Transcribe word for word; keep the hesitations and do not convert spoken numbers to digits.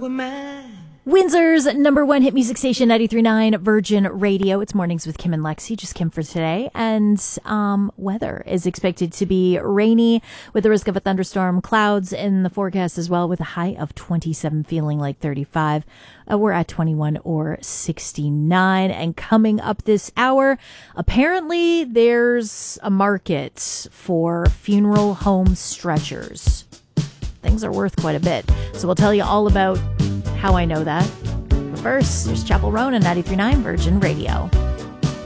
were mine. Windsor's number one hit music station, ninety-three point nine Virgin Radio. It's Mornings with Kim and Lexi, just Kim for today. And um, weather is expected to be rainy with the risk of a thunderstorm. Clouds in the forecast as well with a high of twenty-seven, feeling like thirty-five. Uh, we're at twenty-one or sixty-nine. And coming up this hour, apparently there's a market for funeral home stretchers. Things are worth quite a bit. So we'll tell you all about how I know that. But first, there's Chapel Roan and ninety-three point nine Virgin Radio.